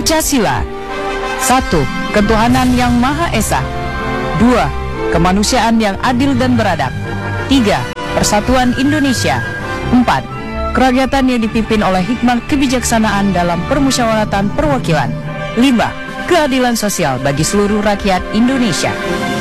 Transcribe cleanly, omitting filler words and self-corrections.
Pancasila. 1. Ketuhanan yang Maha Esa. 2. Kemanusiaan yang adil dan beradab. 3. Persatuan Indonesia. 4. Kerakyatan yang dipimpin oleh hikmat kebijaksanaan dalam permusyawaratan perwakilan. 5. Keadilan sosial bagi seluruh rakyat Indonesia.